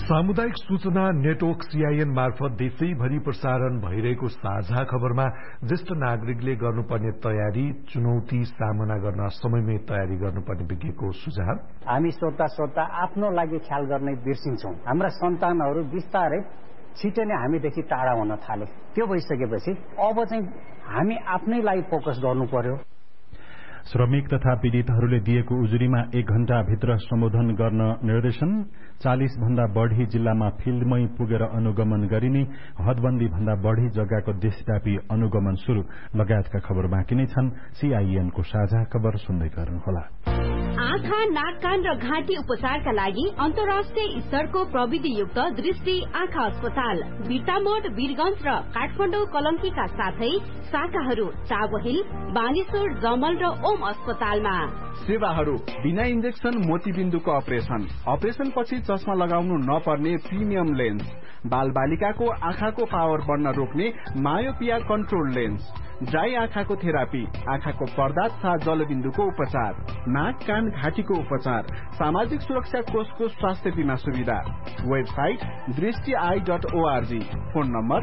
सामुदायिक सूचना network CIN मार्फत देशैभरि प्रसारण भइरहेको साझा खबरमा ज्येष्ठ नागरिकले गर्नुपर्ने तयारी, चुनौती सामना गर्न समयमै तयारी गर्नुपर्ने विज्ञको सुझाव। हामी श्रोता आफ्नो लागि ख्याल गर्ने बिर्सिन्छौं। हाम्रा सन्तानहरू बिस्तारै छिटै नै हामीदेखि टाढा हुन थाले। त्यो भइसकेपछि अब चाहिँ हामी आफ्नै लागि फोकस गर्नु पर्यो। श्रमिक तथा पीड़ितहरूले दिएको उजुरीमा 1 घण्टाभित्र सम्बोधन गर्न निर्देशन। 40 भन्दा बढ़ी जिल्लामा फिल्डमै पुगेर अनुगमन गरिने। हदबन्दी भन्दा बढ़ी जग्गाको देशव्यापी अनुगमन शुरू लगायतका खबर बाँकी नै छन्। सीआईएनको साझा खबर सुन्दै गर्नुहोला। आँखा, नाक, कान र घाँटी उपचारका लागि अन्तर्राष्ट्रिय स्तरको प्रविधियुक्त दृष्टि आँखा अस्पताल बिर्तामोड, वीरगंज र काठमाडौँ कलंकीका साथै शाखाहरू टावहिल, बानेश्वर, जमल र ओम अस्पतालमा। सेवाहरू बिना इन्जेक्सन मोतीबिन्दुको अपरेशन पछि चस्मा लगाउनु नपर्ने प्रिमियम लेन्स, बाल बालिकाको आँखाको पावर बढ्न रोक्ने मायोपिया कन्ट्रोल लेन्स, ड्राई आँखाको थेरापी, आँखाको पर्दा तथा जलबिन्दुको उपचार, नाक, कान, घाँटीको उपचार, सामाजिक सुरक्षा कोषको स्वास्थ्य बीमा सुविधा। वेबसाइट दृष्टि.org। Phone number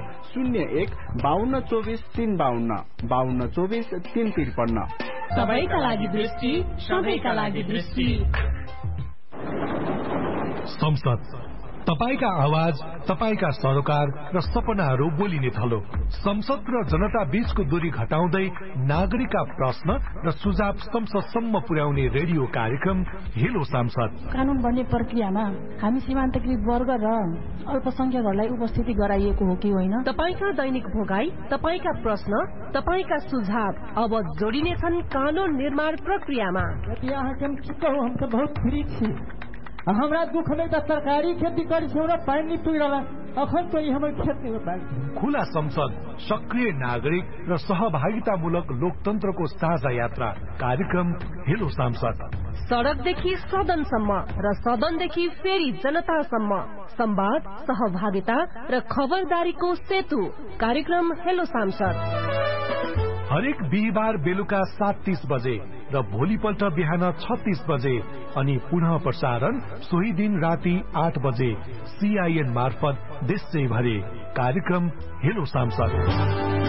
01-5224-352 5224-353। सबैका लागि दृष्टि, सबैका लागि दृष्टि। संसद तपाईका आवाज, तपाईका सरोकार र सपनाहरू बोलिने थलो। संसद र जनता बीचको दूरी घटाउँदै नागरिकका प्रश्न र सुझाव संसदसम्म पुर्याउने रेडियो कार्यक्रम हेलो सांसद। कानून बन्ने प्रक्रियामा हामी सीमान्तकृत वर्ग र अल्पसंख्यकहरूलाई उपस्थिति गराइएको हो कि होइन? तपाईका दैनिक भोगाई, तपाईका प्रश्न, तपाईका सुझाव अब जोडिनेछन् कानून निर्माण प्रक्रियामा। हम तो बहुत फ्री छी। हमरा दुख में तो सरकारी खेती करी छौ र पानी पुगेला अखन तो हमर खेत में पानी। खुला संसद, सक्रिय नागरिक र सहभागितामूलक लोकतन्त्रको साझा यात्रा कार्यक्रम हेलो सांसद। सड़कदेखि सदनसम्म र सदनदेखि फेरि जनतासम्म संवाद, सहभागिता र खबरदारीको सेतु कार्यक्रम हेलो सांसद। हरेक बिहिबार बेलुका 7:30 बजे र भोलिपल्ट बिहान 36 बजे अनि पुनः प्रसारण सोही दिन राति 8 बजे सीआईएन मार्फत देशैभरि कार्यक्रम हेलो सांसद।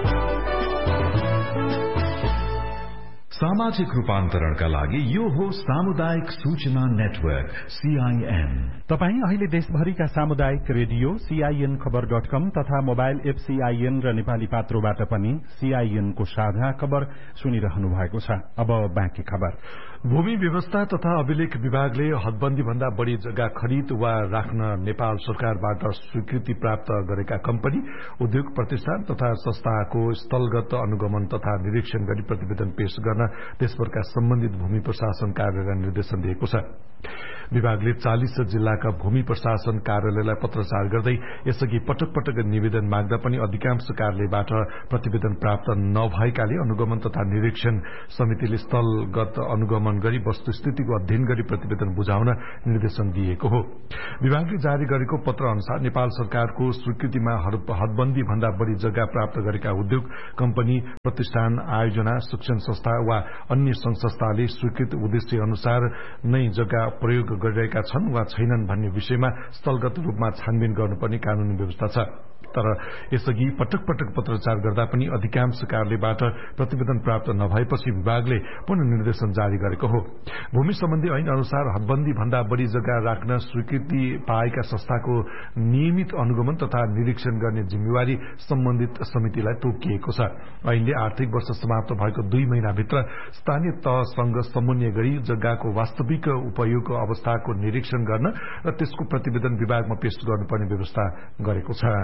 सामाजिक रूपान्तरणका लागि यो हो सामुदायिक सूचना नेटवर्क सीआईएन। तपाई अहिले देशभरिका सामुदायिक रेडियो सीआईएन खबर.com तथा मोबाइल एप सीआईएन र नेपाली पात्रोबाट पनि सीआईएन को साझा खबर सुनिरहनु भएको छ। अब बाँकी खबर। भूमि व्यवस्था तथा अभिलेख विभागले हदबन्दी भन्दा बढ़ी जग्गा खरिद वा राख्न नेपाल सरकारबाट स्वीकृति प्राप्त गरेका कम्पनी, उद्योग प्रतिष्ठान तथा संस्थाको स्थलगत अनुगमन तथा निरीक्षण गरी प्रतिवेदन पेश गर्न देशभरका सम्बन्धित भूमि प्रशासन कार्यालयलाई निर्देशन दिएको छ। विभागले 40 जिल्लाका भूमि प्रशासन कार्यालयलाई पत्रचार गर्दै यसअघि पटक पटक निवेदन माग्दा पनि अधिकांश कार्यालयबाट प्रतिवेदन प्राप्त नभएकाले अनुगमन तथा निरीक्षण समितिले स्थलगत अनुगमन गरी वस्तुस्थितिको अध्ययन गरी प्रतिवेदन बुझाउन निर्देशन दिएको हो। विभागले जारी गरेको पत्र अनुसार नेपाल सरकारको स्वीकृतिमा हदबन्दी भन्दा बढ़ी जग्गा प्राप्त गरेका उद्योग, कम्पनी, प्रतिष्ठान, आयोजना, शिक्षण संस्था वा अन्य संघ संस्थाले स्वीकृत उद्देश्य अनुसार नै जग्गा प्रयोग गरिरहेका छन् वा छैनन् भन्ने विषयमा स्थलगत रूपमा छानबिन गर्नुपर्ने कानूनी व्यवस्था छ। तर यसअघि पटक पटक पत्रचार गर्दा पनि अधिकांश कार्यालयबाट प्रतिवेदन प्राप्त नभएपछि विभागले पुनः निर्देशन जारी गरेको हो। भूमि सम्बन्धी ऐन अनुसार हदबन्दी भन्दा बढ़ी जग्गा राख्न स्वीकृति पाएका संस्थाको नियमित अनुगमन तथा निरीक्षण गर्ने जिम्मेवारी सम्बन्धित समितिलाई तोकिएको छ। ऐनले आर्थिक वर्ष समाप्त भएको 2 महिनाभित्र स्थानीय तहसँग समन्वय गरी जग्गाको वास्तविक उपयोग अवस्थाको निरीक्षण गर्न र त्यसको प्रतिवेदन विभागमा पेश गर्नुपर्ने व्यवस्था गरेको छ।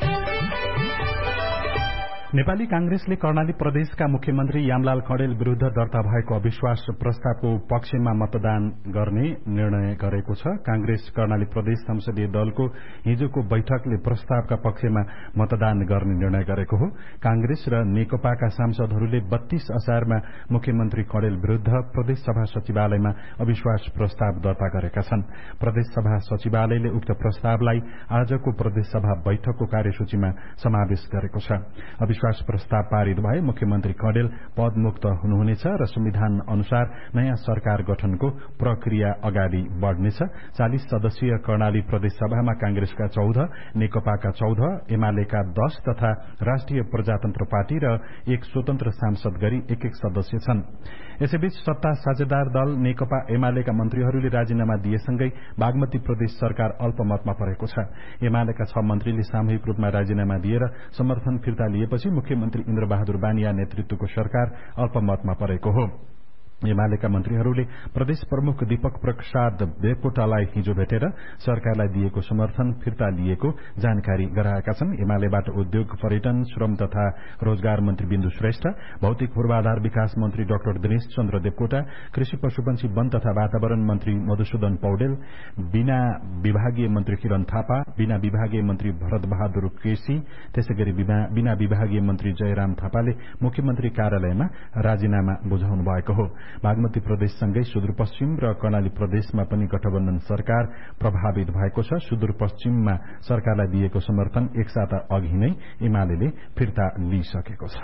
नेपाली कांग्रेसले कर्णाली प्रदेशका मुख्यमन्त्री यामलाल खडेल विरूद्ध दर्ता भएको अविश्वास प्रस्तावको पक्षमा मतदान गर्ने निर्णय गरेको छ। कांग्रेस कर्णाली प्रदेश संसदीय दलको हिजोको बैठकले प्रस्तावका पक्षमा मतदान गर्ने निर्णय गरेको हो। कांग्रेस र नेकपाका सांसदहरूले 32 असारमा मुख्यमन्त्री खडेल विरूद्ध प्रदेश सभा सचिवालयमा अविश्वास प्रस्ताव दर्ता गरेका छन्। प्रदेश सभा सचिवालयले उक्त प्रस्तावलाई आजको प्रदेश सभा बैठकको कार्यसूचीमा समावेश गरेको छ। अविश्वास प्रस्ताव पारित भए मुख्यमन्त्री खडेल पदमुक्त हुनुहुनेछ र संविधान अनुसार नयाँ सरकार गठनको प्रक्रिया अगाडि बढ़नेछ। 40 सदस्यीय कर्णाली प्रदेश सभामा कांग्रेसका 14, नेकपाका 14, एमालेका 10 तथा राष्ट्रिय प्रजातन्त्र पार्टी र एक स्वतन्त्र सांसद गरी एक सदस्य छन्। यसैबीच सत्ता साझेदार दल नेकपा एमालेका मन्त्रीहरूले राजीनामा दिएसँगै बागमती प्रदेश सरकार अल्पमतमा परेको छ। एमालेका 6 मन्त्रीले सामूहिक रूपमा राजीनामा दिएर समर्थन फिर्ता लिएपछि मुख्यमन्त्री इन्द्रबहादुर बानिया नेतृत्वको सरकार अल्पमतमा परेको हो। एमालेका मन्त्रीहरूले प्रदेश प्रमुख दीपक प्रसाद देवकोटालाई हिजो भेटेर सरकारलाई दिएको समर्थन फिर्ता लिएको जानकारी गराएका छन्। एमालेबाट उद्योग, पर्यटन, श्रम तथा रोजगार मन्त्री बिन्दु श्रेष्ठ, भौतिक पूर्वाधार विकास मन्त्री डाक्टर दिनेश चन्द्र देवकोटा, कृषि पशुपन्छी वन तथा वातावरण मन्त्री मधुसूदन पौडेल, बिना विभागीय मन्त्री किरण थापा, बिना विभागीय मन्त्री भरत बहादुर केसी, त्यसैगरी बिना विभागीय मन्त्री जयराम थापाले मुख्यमन्त्री कार्यालयमा राजीनामा बुझाउनु भएको हो। बागमती प्रदेशसँगै सुदूरपश्चिम र कर्णाली प्रदेशमा पनि गठबन्धन सरकार प्रभावित भएको छ। सुदूरपश्चिममा सरकारलाई दिएको समर्थन एक साता अघि नै एमालेले फिर्ता लिइसकेको छ।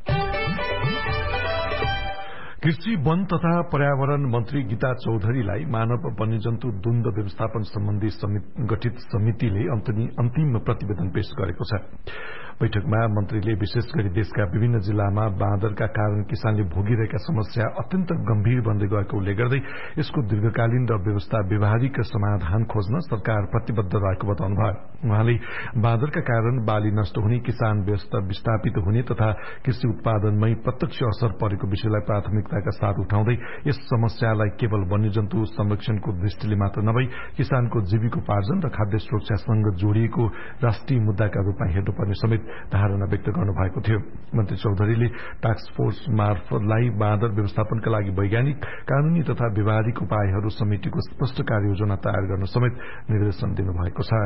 कृषि, वन तथा पर्यावरण मन्त्री गीता चौधरीलाई मानव वन्यजन्तु द्वन्द व्यवस्थापन सम्बन्धी गठित समितिले अन्तिम प्रतिवेदन पेश गरेको छ। बैठकमा मन्त्रीले विशेष गरी देशका विभिन्न जिल्लामा बाँदरका कारण किसानले भोगिरहेका समस्या अत्यन्त गम्भीर बन्दै गएको उल्लेख गर्दै यसको दीर्घकालीन र व्यवस्था व्यवहारिक समाधान खोज्न सरकार प्रतिबद्ध रहेको बताउनुभयो। उहाँले बाँदरका कारण बाली नष्ट हुने, किसान विस्थापित हुने तथा कृषि उत्पादनमै प्रत्यक्ष असर परेको विषयलाई प्राथमिकताका साथ उठाउँदै यस समस्यालाई केवल वन्यजन्तु संरक्षणको दृष्टिले मात्र नभई किसानको जीविकोपार्जन र खाद्य सुरक्षासँग जोडिएको राष्ट्रिय मुद्दाका रूपमा हेर्नुपर्ने समेत धारणा व्यक्त गर्नुभएको थियो। मन्त्री चौधरीले टास्क फोर्स मार्फतलाई बाँदर व्यवस्थापनका लागि वैज्ञानिक, कानूनी तथा व्यवहारिक उपायहरू समेटेको स्पष्ट कार्ययोजना तयार गर्न समेत निर्देशन दिनुभएको छ।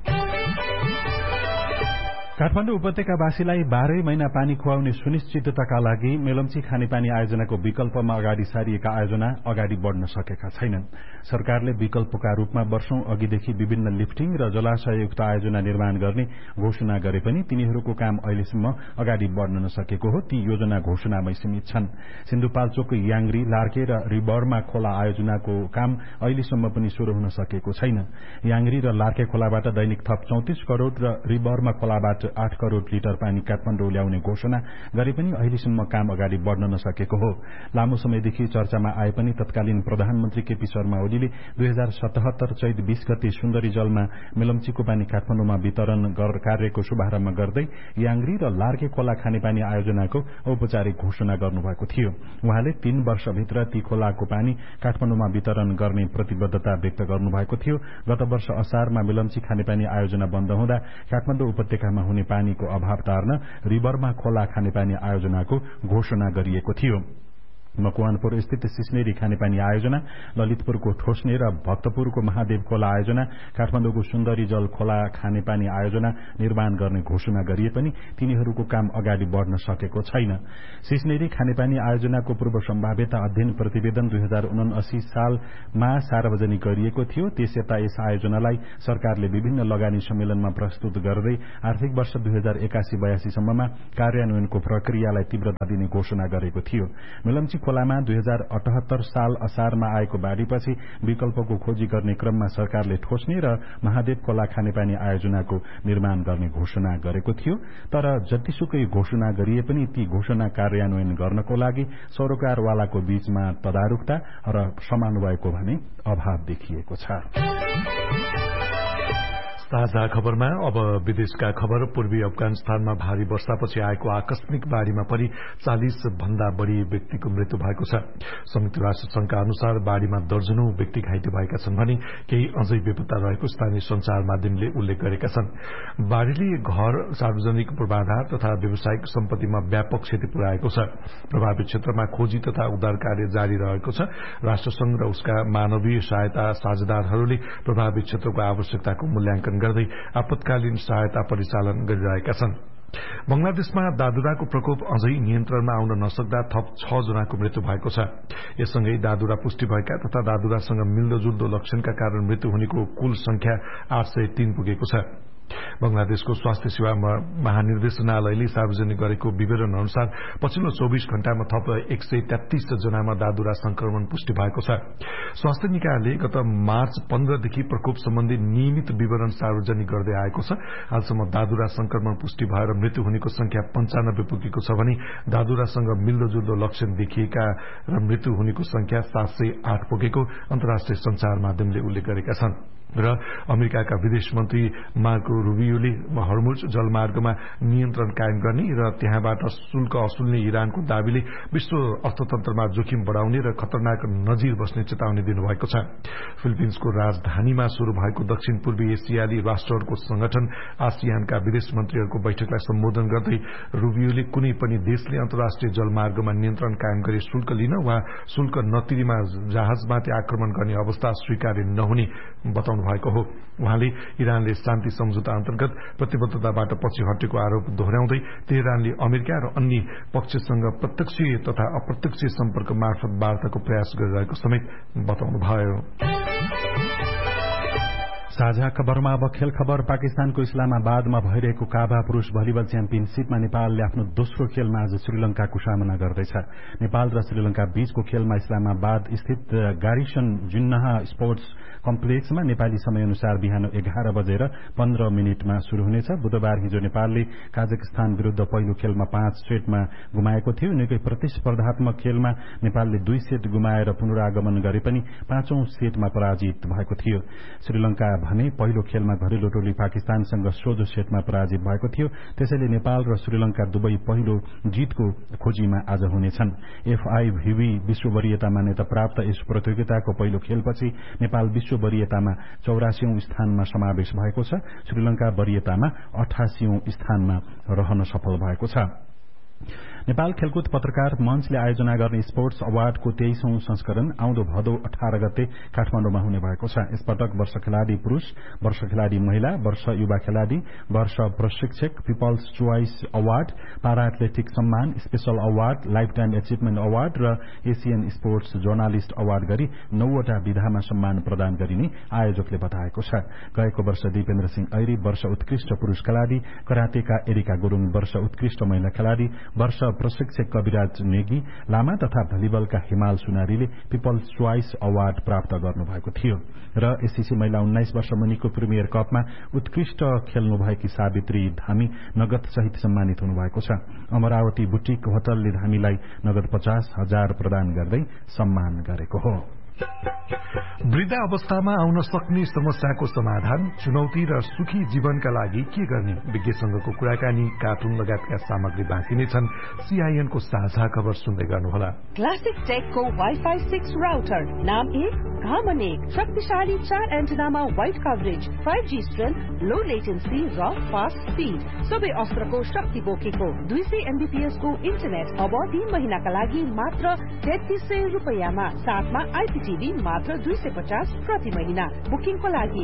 काठमाडौँ उपत्यकावासीलाई 12 महिना पानी खुवाउने सुनिश्चितताका लागि मेलम्ची खानेपानी आयोजनाको विकल्पमा अगाडि सारिएका आयोजना अगाडि बढ़न सकेका छैनन्। सरकारले विकल्पका रूपमा वर्षौं अघिदेखि विभिन्न लिफ्टिङ र जलाशययुक्त आयोजना निर्माण गर्ने घोषणा गरे पनि तिनीहरूको काम अहिलेसम्म अगाडि बढ़न नसकेको हो। ती योजना घोषणामै सीमित छन्। सिन्धुपाल्चोक, याङ्ग्री, लार्के र रिबरमा खोला आयोजनाको काम अहिलेसम्म पनि शुरू हुन सकेको छैन। याङ्ग्री र लार्के खोलाबाट दैनिक थप 34 करोड़ र रिबरमा खोलाबाट 8 करोड़ लिटर पानी काठमाडौँ ल्याउने घोषणा गरे पनि अहिलेसम्म काम अगाडि बढ़न नसकेको हो। लामो समयदेखि चर्चामा आए पनि तत्कालीन प्रधानमन्त्री केपी शर्मा ओलीले 2077 चैत 20 गते सुन्दरी जलमा मेलम्चीको पानी काठमाडौँमा वितरण कार्यको शुभारम्भ गर्दै याङ्ग्री र लार्के खोला खानेपानी आयोजनाको औपचारिक घोषणा गर्नुभएको थियो। उहाँले 3 वर्षभित्र ती खोलाको पानी काठमाडौँमा वितरण गर्ने प्रतिबद्धता व्यक्त गर्नुभएको थियो। गत वर्ष असारमा मेलम्ची खानेपानी आयोजना बन्द हुँदा काठमाडौँ उपत्यकामा हुने पानीको अभाव टार्न रिबरमा खोला खानेपानी आयोजनाको घोषणा गरिएको थियो। मकवानपुर स्थित सिस्नेरी खानेपानी आयोजना, ललितपुरको ठोस्ने र भक्तपुरको महादेव खोला आयोजना, काठमाडौँको सुन्दरी जल खोला खानेपानी आयोजना निर्माण गर्ने घोषणा गरिए पनि तिनीहरूको काम अगाडि बढ़न सकेको छैन। सिस्नेरी खानेपानी आयोजनाको पूर्व सम्भाव्यता अध्ययन प्रतिवेदन 2079 सालमा सार्वजनिक गरिएको थियो। त्यसयता यस आयोजनालाई सरकारले विभिन्न लगानी सम्मेलनमा प्रस्तुत गर्दै आर्थिक वर्ष 2081-82 सम्ममा कार्यान्वयनको प्रक्रियालाई तीव्रता दिने घोषणा गरेको थियो। मेलम्ची खोलामा 2078 साल असारमा आएको बाढ़ीपछि विकल्पको खोजी गर्ने क्रममा सरकारले ठोस्ने र महादेव खोला खानेपानी आयोजनाको निर्माण गर्ने घोषणा गरेको थियो। तर जतिसुकै घोषणा गरिए पनि ती घोषणा कार्यान्वयन गर्नको लागि सरोकारवालाको बीचमा तदारुकता र समन्वयको भने अभाव देखिएको छ। ताजा खबरमा अब विदेशका खबर। पूर्वी अफगानिस्तानमा भारी वर्षापछि आएको आकस्मिक बाढ़ीमा परि 40 भन्दा बढ़ी व्यक्तिको मृत्यु भएको छ। संयुक्त राष्ट्र संघका अनुसार बाढ़ीमा दर्जनौं व्यक्ति घाइते भएका छन् भने केही अझै बेपत्ता रहेको स्थानीय संचार माध्यमले उल्लेख गरेका छन्। बाढ़ीले घर, सार्वजनिक पूर्वाधार तथा व्यावसायिक सम्पत्तिमा व्यापक क्षति पुर्याएको छ। प्रभावित क्षेत्रमा खोजी तथा उद्धार कार्य जारी रहेको छ। राष्ट्रसंघ र उसका मानवीय सहायता साझेदारहरूले प्रभावित क्षेत्रको आवश्यकताको मूल्याङ्कन गर्दै आपतकालीन सहायता परिचालन गरिरहेका छन्। बंगलादेशमा दादुराको प्रकोप अझै नियन्त्रणमा आउन नसक्दा थप 6 जनाको मृत्यु भएको छ। यससँगै दादुरा पुष्टि भएका तथा दादुरासँग मिल्दोजुल्दो लक्षणका कारण मृत्यु हुनेको कुल संख्या 803 पुगेको छ। बंगलादेशको स्वास्थ्य सेवा महानिर्देशनालयले सार्वजनिक गरेको विवरण अनुसार पछिल्लो 24 घण्टामा थप 133 जनामा दादुरा संक्रमण पुष्टि भएको छ। स्वास्थ्य निकायले गत मार्च 15 देखि प्रकोप सम्बन्धी नियमित विवरण सार्वजनिक गर्दै आएको छ। हालसम्म दादुरा संक्रमण पुष्टि भएर मृत्यु हुनेको संख्या 95 पुगेको छ भने दादुरासँग मिल्दोजुल्दो लक्षण देखिएका र मृत्यु हुनेको संख्या 708 पुगेको अन्तर्राष्ट्रिय संचार माध्यमले उल्लेख गरेका छन्। र अमेरिकाका विदेश मन्त्री मार्को रुबियोले हर्मुज जलमार्गमा नियन्त्रण कायम गर्ने र त्यहाँबाट शुल्क असुल्ने इरानको दावीले विश्व अर्थतन्त्रमा जोखिम बढ़ाउने र खतरनाक नजिर बस्ने चेतावनी दिनुभएको छ। फिलिपिन्सको राजधानीमा शुरू भएको दक्षिण पूर्वी एसियाली राष्ट्रहरूको संगठन आसियानका विदेश मन्त्रीहरूको बैठकलाई सम्बोधन गर्दै रुबियोले कुनै पनि देशले अन्तर्राष्ट्रिय जलमार्गमा नियन्त्रण कायम गरी शुल्क लिन वा शुल्क नतिरीमा जहाजमाथि आक्रमण गर्ने अवस्था स्वीकार्य नहुने बताउनु भएको हो। उहाँले इरानले शान्ति सम्झौता अन्तर्गत प्रतिबद्धताबाट पछि हटेको आरोप दोहोर्याउँदै तेहरानले अमेरिका र अन्य पक्षसँग प्रत्यक्ष तथा अप्रत्यक्ष सम्पर्क मार्फत वार्ताको प्रयास गरिरहेको समेत बताउनुभयो। साझा खबरमा अब खेल खबर। पाकिस्तानको इस्लामाबादमा भइरहेको काभा पुरूष भलिबल च्याम्पियनशीपमा नेपालले आफ्नो दोस्रो खेलमा आज श्रीलंकाको सामना गर्दैछ। नेपाल र श्रीलंका बीचको खेलमा इस्लामाबाद स्थित गारिसन जिन्नाह स्पोर्ट्स कम्प्लेक्समा नेपाली समय अनुसार बिहान 11:15 शुरू हुनेछ। बुधबार हिजो नेपालले काजाकिस्तान विरूद्ध पहिलो खेलमा 5 सेटमा गुमाएको थियो। निकै प्रतिस्पर्धात्मक खेलमा नेपालले 2 सेट गुमाएर पुनरागमन गरे पनि 5औं सेटमा पराजित भएको थियो। श्रीलंका भने पहिलो खेलमा घरेलु टोली पाकिस्तानसँग सोझो सेटमा पराजित भएको थियो। त्यसैले नेपाल र श्रीलंका दुवै पहिलो जितको खोजीमा आज हुनेछन्। FIVB विश्व वरियता मान्यता प्राप्त यस प्रतियोगिताको पहिलो खेलपछि नेपाल विश्व वरियतामा 84औं स्थानमा समावेश भएको छ। श्रीलंका वरियतामा 88औं स्थानमा रहन सफल भएको छ। नेपाल खेलकुद पत्रकार मञ्चले आयोजना गर्ने स्पोर्ट्स अवार्डको 23औं संस्करण आउँदो भदौ 18 गते काठमाडौँमा हुने भएको छ। यसपटक वर्ष खेलाड़ी पुरूष, वर्ष खेलाड़ी महिला, वर्ष युवा खेलाड़ी, वर्ष प्रशिक्षक, पिपल्स चोइस अवार्ड, पारा एथलेटिक सम्मान, special award, life time achievement award र एसियन स्पोर्ट्स जर्नालिस्ट अवार्ड गरी 9वटा विधामा सम्मान प्रदान गरिने आयोजकले बताएको छ। गएको वर्ष दिपेन्द्र सिंह ऐरी वर्ष उत्कृष्ट पुरूष खेलाड़ी, करातेका एरिका गुरूङ वर्ष उत्कृष्ट महिला खेलाड़ी, वर्ष प्रशिक्षक कविराज नेगी लामा तथा भलिबलका हिमाल सुनारीले पिपल्स चोइस अवार्ड प्राप्त गर्नुभएको थियो। र एससीसी महिला 19 वर्ष मुनिको प्रिमियर कपमा उत्कृष्ट खेल्नुभएकी सावित्री धामी नगद सहित सम्मानित हुनुभएको छ। अमरावती बुटिक होटलले धामीलाई नगद 50,000 प्रदान गर्दै सम्मान गरेको हो। वृद्ध अवस्थामा आउन सक्ने समस्याको समाधान, चुनौती र सुखी जीवनका लागि के गर्ने, विज्ञसँगको कुराकानी, कार्टुन लगायतका सामग्री बाँकी नै छन्। CIN को साझा खबर सुन्दै गर्नुहोला। क्लासिक टेकको वाइफाई 6 राउटर, नाम 1, काम 1, शक्तिशाली 4 एन्टेनामा वाइड कभरेज, 5G स्ट्रेन्थ, लो लेटेन्सी र फास्ट स्पिड, सबै अस्त्रको शक्ति बोकेको 200 MBPS को इन्टरनेट अब 3 महिनाका लागि मात्र 3300 रुपैयाँमा, साथमा IPTV मात्र 250 प्रति महिना। बुकिङको लागि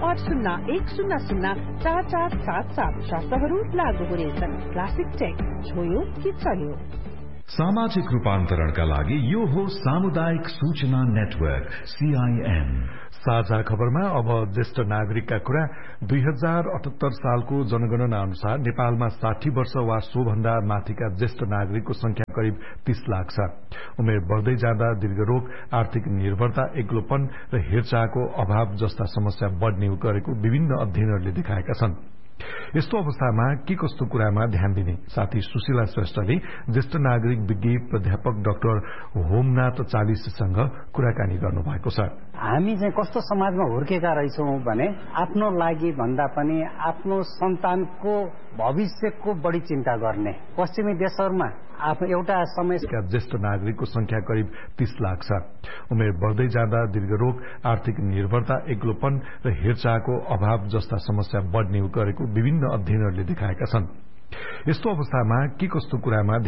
9801004477 शर्तहरू लागू हुनेछन्। क्लासिक टेक, छोयो कि चल्यो। सामाजिक रूपान्तरणका लागि यो हो सामुदायिक सूचना नेटवर्क CIN। साझा खबरमा अब ज्येष्ठ नागरिकका कुरा। 2078 सालको जनगणना अनुसार नेपालमा 60 वर्ष वा सोभन्दा माथिका ज्येष्ठ नागरिकको संख्या करिब 30 लाख छ। उमेर बढ्दै जाँदा दीर्घरोग, आर्थिक निर्भरता, एक्लोपन र हेरचाहको अभाव जस्ता समस्या बढ्ने गरेको विभिन्न अध्ययनहरूले देखाएका छन्। यस्तो अवस्थामा के कस्तो कुरामा ध्यान दिने, साथी सुशीला श्रेष्ठले ज्येष्ठ नागरिक विज्ञ प्राध्यापक डाक्टर होमनाथ चालिससँग कुराकानी गर्नुभएको छ। हामी चाहिँ कस्तो समाजमा हुर्केका रहेछौँ भने आफ्नो लागि भन्दा पनि आफ्नो सन्तानको भविष्यको बढी चिन्ता गर्ने। पश्चिमी देशहरूमा एउटा समयका ज्येष्ठ नागरिकको संख्या करिब 30 लाख छ। उमेर बढ्दै जाँदा दीर्घरोग, आर्थिक निर्भरता, एक्लोपन र हेरचाहको अभाव जस्ता समस्या बढ्ने गरेको विभिन्न अध्ययनहरूले देखाएका छन्। यस्तो अवस्थामा के कस्तो कुरामा